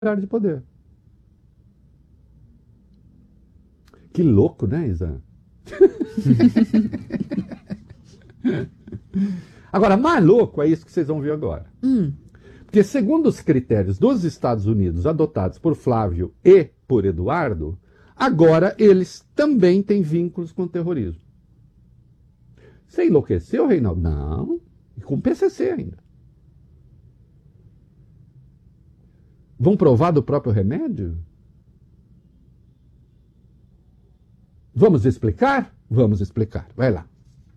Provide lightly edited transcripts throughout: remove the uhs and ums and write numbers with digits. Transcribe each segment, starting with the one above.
de poder. Que louco, né, Isa? Agora, mais louco é isso que vocês vão ver agora. Porque, segundo os critérios dos Estados Unidos adotados por Flávio e por Eduardo, agora eles também têm vínculos com o terrorismo. Você enlouqueceu, Reinaldo? Não. E com o PCC ainda. Vão provar do próprio remédio? Vamos explicar? Vamos explicar. Vai lá.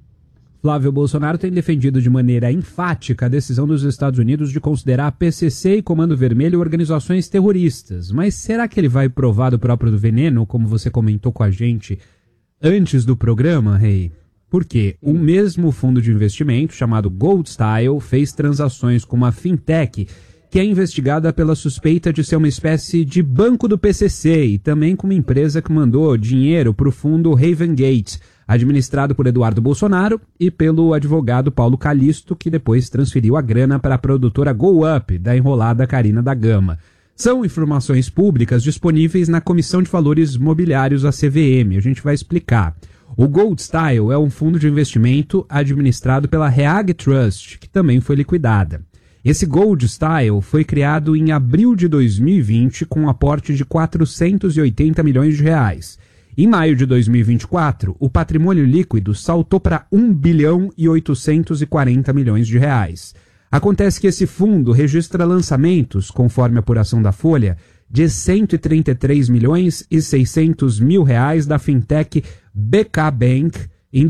Flávio Bolsonaro tem defendido de maneira enfática a decisão dos Estados Unidos de considerar a PCC e Comando Vermelho organizações terroristas. Mas será que ele vai provar do próprio veneno, como você comentou com a gente antes do programa, Rei? Porque o mesmo fundo de investimento, chamado Gold Style, fez transações com uma fintech que é investigada pela suspeita de ser uma espécie de banco do PCC e também com uma empresa que mandou dinheiro para o fundo Haven Gate, administrado por Eduardo Bolsonaro e pelo advogado Paulo Calixto, que depois transferiu a grana para a produtora Go Up, da enrolada Karina da Gama. São informações públicas disponíveis na Comissão de Valores Mobiliários, a CVM. A gente vai explicar. O Gold Style é um fundo de investimento administrado pela Reag Trust, que também foi liquidada. Esse Gold Style foi criado em abril de 2020 com um aporte de 480 milhões de reais. Em maio de 2024, o patrimônio líquido saltou para 1 bilhão e 840 milhões de reais. Acontece que esse fundo registra lançamentos, conforme a apuração da Folha, de 133 milhões e 600 mil reais da fintech BK Bank em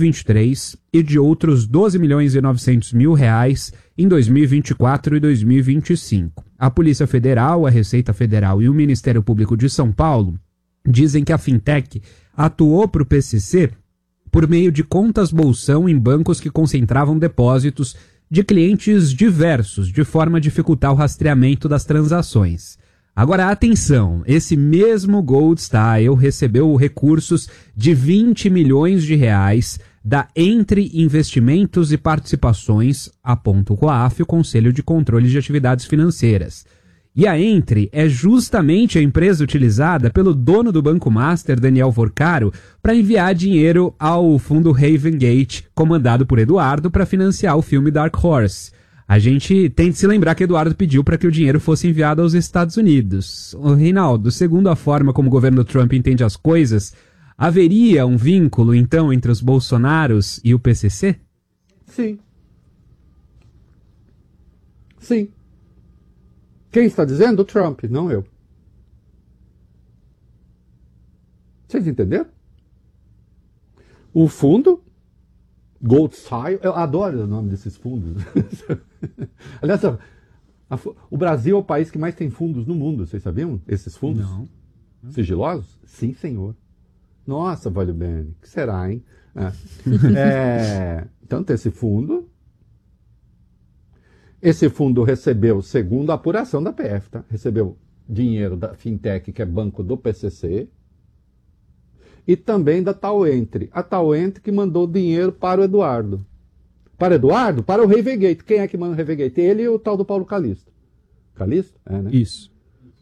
2023 e de outros 12 milhões e 900 mil reais em 2024 e 2025. A Polícia Federal, a Receita Federal e o Ministério Público de São Paulo dizem que a fintech atuou para o PCC por meio de contas bolsão em bancos que concentravam depósitos de clientes diversos, de forma a dificultar o rastreamento das transações. Agora, atenção, esse mesmo Gold Style recebeu recursos de 20 milhões de reais da Entre Investimentos e Participações, aponta o COAF, o Conselho de Controle de Atividades Financeiras. E a Entre é justamente a empresa utilizada pelo dono do Banco Master, Daniel Vorcaro, para enviar dinheiro ao fundo Haven Gate, comandado por Eduardo, para financiar o filme Dark Horse. A gente tem de se lembrar que Eduardo pediu para que o dinheiro fosse enviado aos Estados Unidos. Ô, Reinaldo, segundo a forma como o governo Trump entende as coisas, haveria um vínculo, então, entre os Bolsonaros e o PCC? Sim. Sim. Quem está dizendo? O Trump, não eu. Vocês entenderam? O fundo Gold Style, eu adoro o nome desses fundos. Aliás, o Brasil é o país que mais tem fundos no mundo, vocês sabiam? Esses fundos? Não. Sigilosos? Sim, senhor. Nossa, vale bem. O que será, hein? Então tem esse fundo. Esse fundo recebeu, segundo a apuração da PF, tá? Recebeu dinheiro da fintech, que é banco do PCC, e também da Tal Entre. A Tal Entre que mandou dinheiro para o Eduardo. Para o Eduardo? Para o Haven Gate. Quem é que manda o Haven Gate? Ele e o tal do Paulo Calixto. Calixto? É, né? Isso.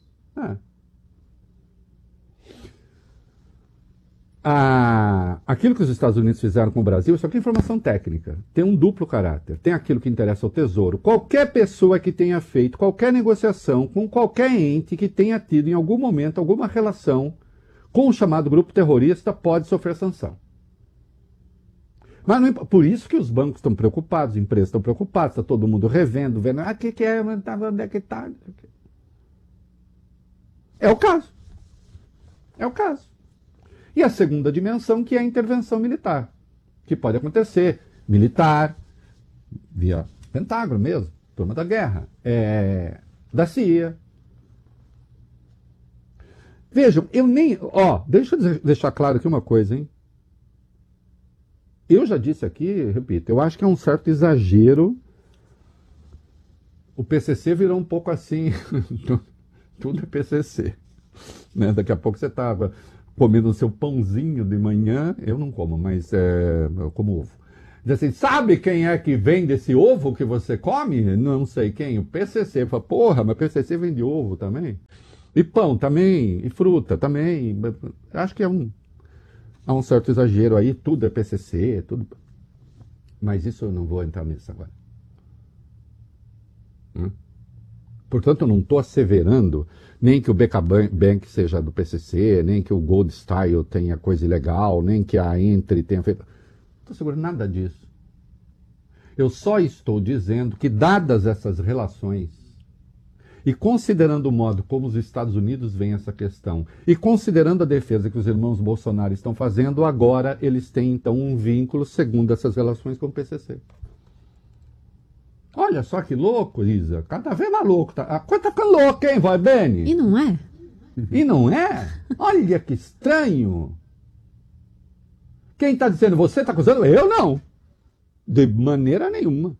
Aquilo que os Estados Unidos fizeram com o Brasil, isso aqui é informação técnica. Tem um duplo caráter. Tem aquilo que interessa ao Tesouro. Qualquer pessoa que tenha feito qualquer negociação com qualquer ente que tenha tido em algum momento alguma relação com o chamado grupo terrorista pode sofrer sanção. Mas não, por isso que os bancos estão preocupados, as empresas estão preocupadas, está todo mundo revendo, vendo, o que é, onde é que está? É o caso. É o caso. E a segunda dimensão, que é a intervenção militar, que pode acontecer, militar, via Pentágono mesmo, turma da guerra, da CIA. Vejam, eu nem... deixa eu deixar claro aqui uma coisa, hein? Eu já disse aqui, repito, eu acho que é um certo exagero. O PCC virou um pouco assim, tudo é PCC. Né? Daqui a pouco você estava comendo o seu pãozinho de manhã, eu não como, mas eu como ovo. Diz assim, sabe quem é que vende esse ovo que você come? Não sei quem, o PCC. Fala, porra, mas PCC vende ovo também? E pão também, e fruta também. Acho que há um certo exagero aí, tudo é PCC, tudo... Mas isso eu não vou entrar nisso agora. Portanto, eu não estou asseverando nem que o BK Bank seja do PCC, nem que o Gold Style tenha coisa ilegal, nem que a Entre tenha feito... Não estou segurando nada disso. Eu só estou dizendo que, dadas essas relações, e considerando o modo como os Estados Unidos veem essa questão, e considerando a defesa que os irmãos Bolsonaro estão fazendo, agora eles têm, então, um vínculo, segundo essas relações, com o PCC. Olha só que louco, Isa. Cada vez mais louco. A coisa tá ficando louca, hein, vai, Beni? E não é? E não é? Olha que estranho. Quem está dizendo você está acusando? Eu não. De maneira nenhuma.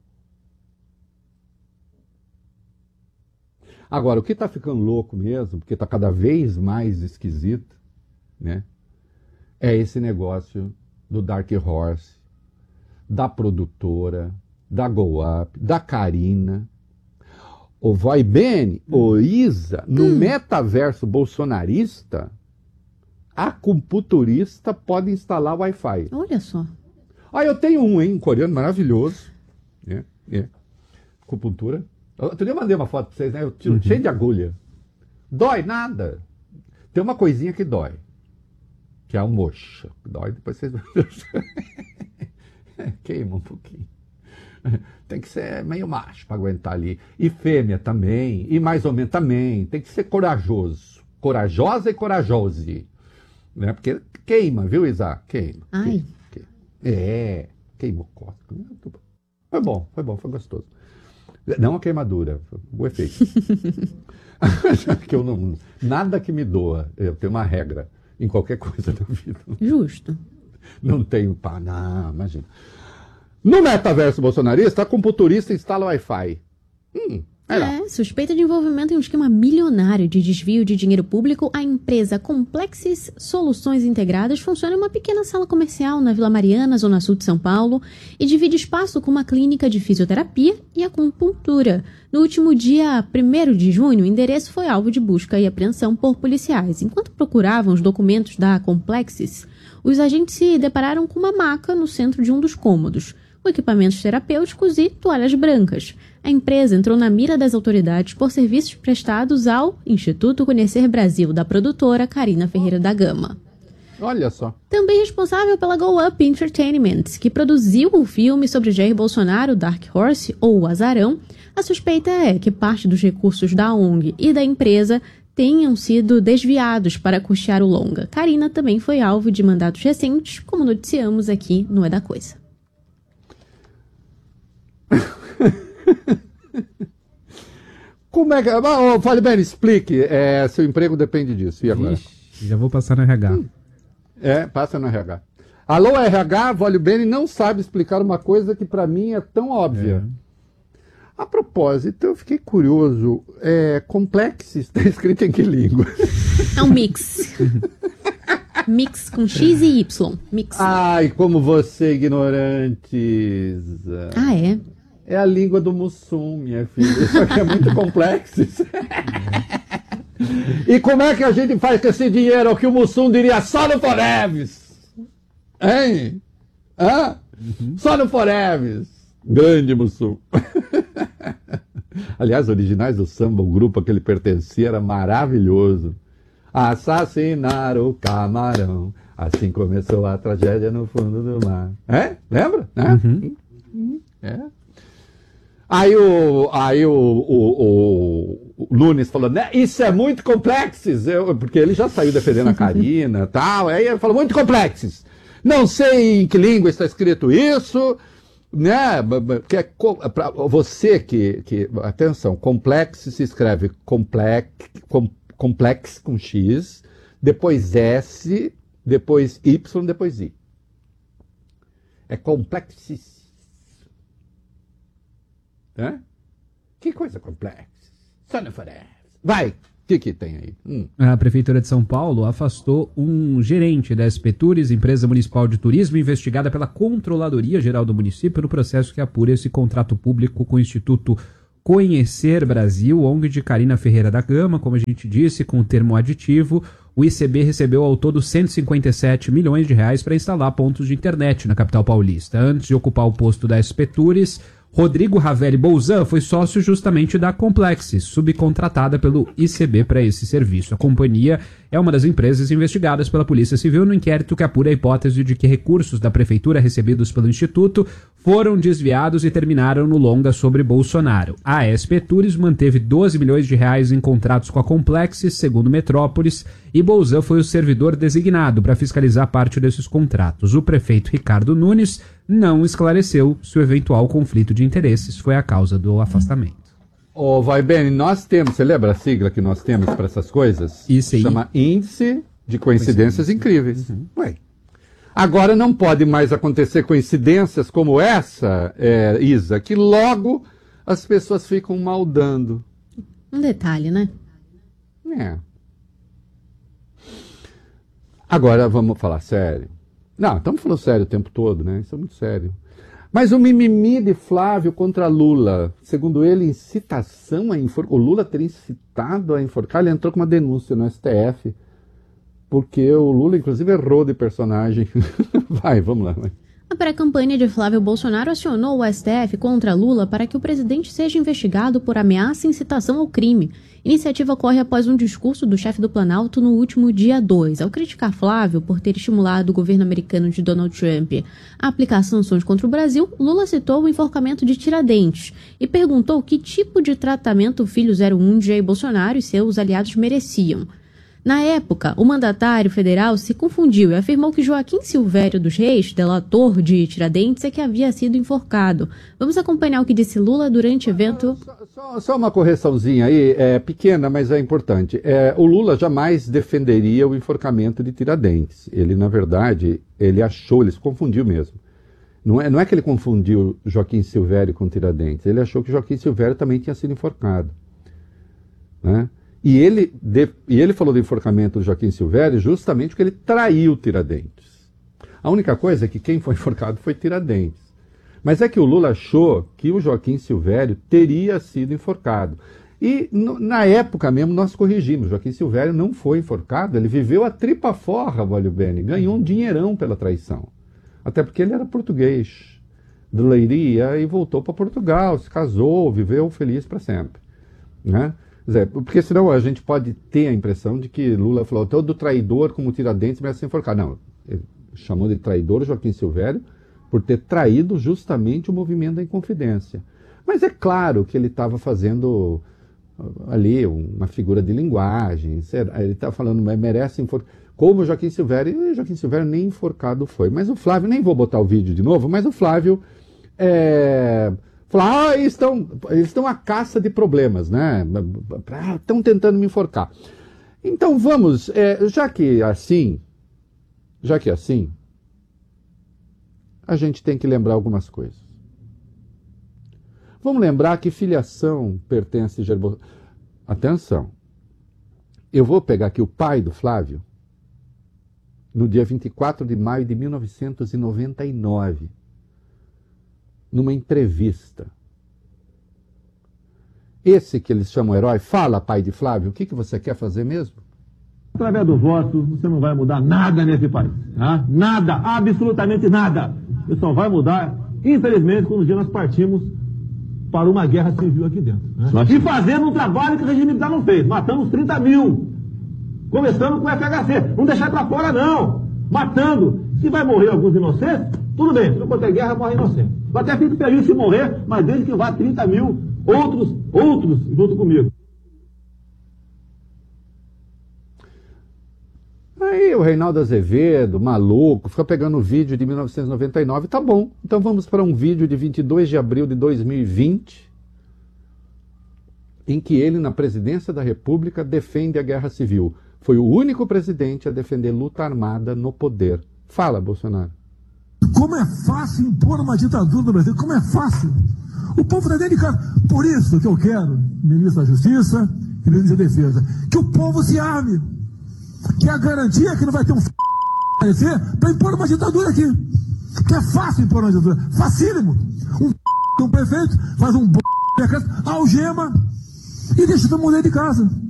Agora, o que está ficando louco mesmo, porque está cada vez mais esquisito, né? É esse negócio do Dark Horse, da produtora, da Go Up, da Karina, o Vai Bene, o Isa, no metaverso bolsonarista, a acupunturista pode instalar Wi-Fi. Olha só. Ah, eu tenho um coreano maravilhoso. Acupuntura. Outro dia eu mandei uma foto para vocês, né? Eu tiro cheio de agulha. Dói nada. Tem uma coisinha que dói. Que é a moxa. Dói, depois vocês... Queima um pouquinho. Tem que ser meio macho para aguentar ali. E fêmea também. E mais ou menos também. Tem que ser corajoso. Corajosa e corajose. Né? Porque queima, viu, Isa? Queima. Ai. Queimou costa. Foi gostoso. Não a queimadura, o efeito. Que eu não, nada que me doa. Eu tenho uma regra em qualquer coisa da vida. Justo. Não tenho pá, não, imagina. No metaverso bolsonarista, a acupunturista instala Wi-Fi. Suspeita de envolvimento em um esquema milionário de desvio de dinheiro público, a empresa Complexis Soluções Integradas funciona em uma pequena sala comercial na Vila Mariana, zona sul de São Paulo, e divide espaço com uma clínica de fisioterapia e acupuntura. No último dia 1º de junho, o endereço foi alvo de busca e apreensão por policiais. Enquanto procuravam os documentos da Complexis, os agentes se depararam com uma maca no centro de um dos cômodos, com equipamentos terapêuticos e toalhas brancas. A empresa entrou na mira das autoridades por serviços prestados ao Instituto Conhecer Brasil, da produtora Karina Ferreira da Gama. Olha só. Também responsável pela Go Up Entertainment, que produziu o filme sobre Jair Bolsonaro, Dark Horse, ou o Azarão, a suspeita é que parte dos recursos da ONG e da empresa tenham sido desviados para custear o longa. Karina também foi alvo de mandados recentes, como noticiamos aqui no É da Coisa. Como é que... Fale bem, explique. Seu emprego depende disso. E agora? Ixi, já vou passar no RH. Passa no RH. Alô, RH, Vale Bene não sabe explicar uma coisa que para mim é tão óbvia. A propósito, eu fiquei curioso. Complexo está escrito em que língua? É um mix. Mix com X e Y. Mix. Ai, como você é ignorante. É? É a língua do Mussum, minha filha. Isso aqui é muito complexo. E como é que a gente faz com esse dinheiro? O que o Mussum diria só no Foreves? Hein? Só no Foreves. Grande Mussum. Aliás, originais do samba, o grupo a que ele pertencia era maravilhoso. Assassinar o camarão. Assim começou a tragédia no fundo do mar. Lembra? Aí o Nunes falou, né, isso é muito complexo, porque ele já saiu defendendo a Karina e tal, aí ele falou, muito complexo. Não sei em que língua está escrito isso, né, que pra você que atenção, complexo se escreve complexo com X, depois S, depois Y, depois I. É complexo. Que coisa complexa. Só não Foreves. Vai, O que tem aí? A Prefeitura de São Paulo afastou um gerente da SP Tours, empresa municipal de turismo, investigada pela Controladoria Geral do município no processo que apura esse contrato público com o Instituto Conhecer Brasil, ONG de Carina Ferreira da Gama, como a gente disse, com o termo aditivo. O ICB recebeu ao todo 157 milhões de reais para instalar pontos de internet na capital paulista. Antes de ocupar o posto da SP Tours, Rodrigo Ravelli Bolzan foi sócio justamente da Complexis, subcontratada pelo ICB para esse serviço. A companhia é uma das empresas investigadas pela Polícia Civil no inquérito que apura a hipótese de que recursos da Prefeitura recebidos pelo Instituto foram desviados e terminaram no longa sobre Bolsonaro. A SP Tours manteve 12 milhões de reais em contratos com a Complexis, segundo Metrópolis, e Bolzan foi o servidor designado para fiscalizar parte desses contratos. O prefeito Ricardo Nunes não esclareceu se o eventual conflito de interesses foi a causa do afastamento. Vai bem, nós temos, você lembra a sigla que nós temos para essas coisas? ICI. Chama Índice de Coincidências Incríveis. Ué. Agora não pode mais acontecer coincidências como essa, Isa, que logo as pessoas ficam maldando. Um detalhe, né? Agora vamos falar sério. Não, estamos falando sério o tempo todo, né? Isso é muito sério. Mas o mimimi de Flávio contra Lula, segundo ele, incitação a enforcar. O Lula teria incitado a enforcar, ele entrou com uma denúncia no STF, porque o Lula, inclusive, errou de personagem. Vamos lá. Vai. A pré-campanha de Flávio Bolsonaro acionou o STF contra Lula para que o presidente seja investigado por ameaça e incitação ao crime. Iniciativa ocorre após um discurso do chefe do Planalto no último dia 2. Ao criticar Flávio por ter estimulado o governo americano de Donald Trump a aplicar sanções contra o Brasil, Lula citou o enforcamento de Tiradentes e perguntou que tipo de tratamento o filho 01 de Jair Bolsonaro e seus aliados mereciam. Na época, o mandatário federal se confundiu e afirmou que Joaquim Silvério dos Reis, delator de Tiradentes, é que havia sido enforcado. Vamos acompanhar o que disse Lula durante o evento. Só uma correçãozinha aí, pequena, mas é importante. O Lula jamais defenderia o enforcamento de Tiradentes. Ele, na verdade, ele se confundiu mesmo. Não é que ele confundiu Joaquim Silvério com Tiradentes, ele achou que Joaquim Silvério também tinha sido enforcado, né? E ele falou do enforcamento do Joaquim Silvério justamente porque ele traiu Tiradentes. A única coisa é que quem foi enforcado foi Tiradentes. Mas é que o Lula achou que o Joaquim Silvério teria sido enforcado. E na época mesmo nós corrigimos. Joaquim Silvério não foi enforcado, ele viveu a tripa forra, Valio Bene, ganhou um dinheirão pela traição. Até porque ele era português, de Leiria, e voltou para Portugal, se casou, viveu feliz para sempre, né? Porque senão a gente pode ter a impressão de que Lula falou todo traidor como Tiradentes merece ser enforcado. Não, ele chamou de traidor o Joaquim Silvério por ter traído justamente o movimento da Inconfidência. Mas é claro que ele estava fazendo ali uma figura de linguagem, ele estava falando, merece enforcar, como o Joaquim Silvério, e Joaquim Silvério nem enforcado foi. Mas o Flávio, nem vou botar o vídeo de novo, mas o Flávio falou, eles estão à caça de problemas, né? Estão tentando me enforcar. Então vamos, já que é assim, a gente tem que lembrar algumas coisas. Vamos lembrar que filiação pertence a Jair Bolsonaro. Atenção, eu vou pegar aqui o pai do Flávio, no dia 24 de maio de 1999, numa entrevista. Esse que eles chamam herói, fala, pai de Flávio, o que você quer fazer mesmo? Através do voto, você não vai mudar nada nesse país. Tá? Nada, absolutamente nada. Você só vai mudar, infelizmente, quando um dia nós partimos para uma guerra civil aqui dentro. Né? E fazendo um trabalho que o regime militar não fez. Matamos 30 mil. Começando com o FHC. Não deixar para fora, não. Matando. Se vai morrer alguns inocentes, tudo bem. Se não for ter guerra, morre inocente. Eu até fico feliz se morrer, mas desde que vá 30 mil outros junto comigo. Aí o Reinaldo Azevedo, maluco, fica pegando o vídeo de 1999, tá bom. Então vamos para um vídeo de 22 de abril de 2020, em que ele, na presidência da República, defende a guerra civil. Foi o único presidente a defender luta armada no poder. Fala, Bolsonaro. Como é fácil impor uma ditadura no Brasil, como é fácil. O povo está dedicado. Por isso que eu quero, ministro da Justiça, e ministro da Defesa. Que o povo se arme. Que é a garantia que não vai ter um aparecer para impor uma ditadura aqui. Que é fácil impor uma ditadura. Facílimo. Um prefeito faz um decreto, algema e deixa todo mundo dentro de casa.